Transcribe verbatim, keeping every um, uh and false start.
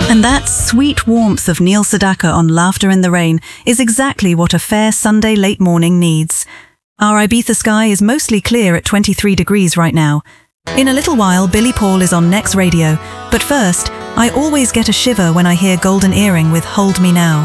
And that sweet warmth of Neil Sedaka on Laughter in the Rain is exactly what a fair Sunday late morning needs. Our Ibiza sky is mostly clear at twenty-three degrees right now. In a little while, Billy Paul is on Next Radio, but first, I always get a shiver when I hear Golden Earring with Hold Me Now.